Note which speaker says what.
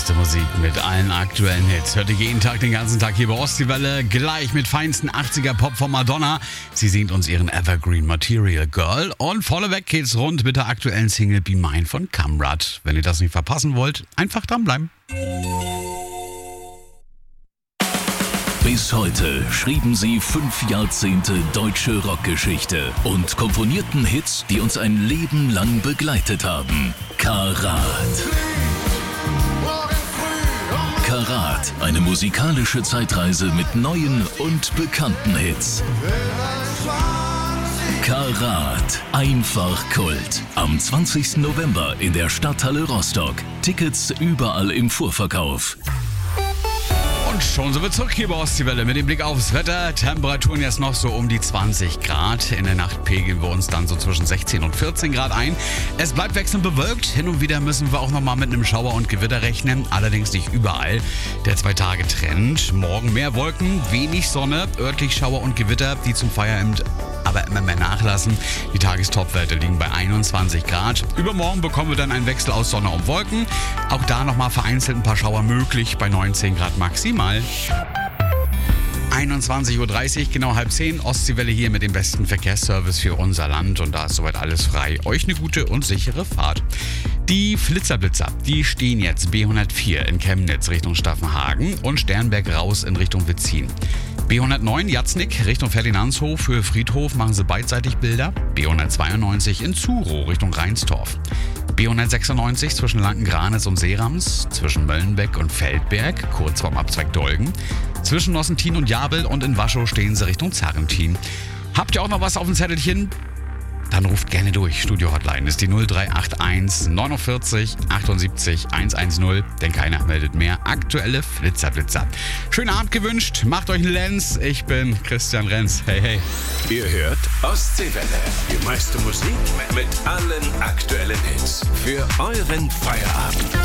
Speaker 1: beste Musik mit allen aktuellen Hits. Hört ihr jeden Tag, den ganzen Tag hier bei Ostseewelle. Gleich mit feinsten 80er Pop von Madonna. Sie singt uns ihren Evergreen Material Girl. Und vorneweg geht's rund mit der aktuellen Single Be Mine von Kamrat. Wenn ihr das nicht verpassen wollt, einfach dranbleiben.
Speaker 2: Bis heute schrieben sie 5 Jahrzehnte deutsche Rockgeschichte und komponierten Hits, die uns ein Leben lang begleitet haben. Karat. Karat, eine musikalische Zeitreise mit neuen und bekannten Hits. Karat, einfach Kult. Am 20. November in der Stadthalle Rostock. Tickets überall im Vorverkauf.
Speaker 1: Und schon sind wir zurück hier bei Ostseewelle mit dem Blick aufs Wetter. Temperaturen jetzt noch so um die 20 Grad. In der Nacht pegeln wir uns dann so zwischen 16 und 14 Grad ein. Es bleibt wechselnd bewölkt. Hin und wieder müssen wir auch nochmal mit einem Schauer und Gewitter rechnen. Allerdings nicht überall. Der 2-Tage-Trend. Morgen mehr Wolken, wenig Sonne, örtlich Schauer und Gewitter, die zum Feierabend aber immer mehr nachlassen. Die Tagestopwerte liegen bei 21 Grad. Übermorgen bekommen wir dann einen Wechsel aus Sonne und Wolken. Auch da nochmal vereinzelt ein paar Schauer möglich bei 19 Grad maximal. 21.30 Uhr, genau 9:30, Ostseewelle hier mit dem besten Verkehrsservice für unser Land. Und da ist soweit alles frei. Euch eine gute und sichere Fahrt. Die Flitzer-Blitzer, die stehen jetzt B104 in Chemnitz Richtung Staffenhagen und Sternberg raus in Richtung Witzin. B109 Jatznick Richtung Ferdinandshof für Friedhof machen sie beidseitig Bilder. B192 in Zuro Richtung Reinstorf. B196 zwischen Lanken-Granitz und Seerams, zwischen Möllenbeck und Feldberg, kurz vorm Abzweig Dolgen. Zwischen Nossentin und Jabel und in Waschow stehen sie Richtung Zarrentin. Habt ihr auch noch was auf dem Zettelchen? Dann ruft gerne durch. Studio-Hotline ist die 0381 49 78 110, denn keiner meldet mehr. Aktuelle Flitzer-Blitzer. Schönen Abend gewünscht, macht euch einen Lenz. Ich bin Christian Renz. Hey, hey.
Speaker 3: Ihr hört Ostseewelle. Die meiste Musik mit allen aktuellen Hits. Für euren Feierabend.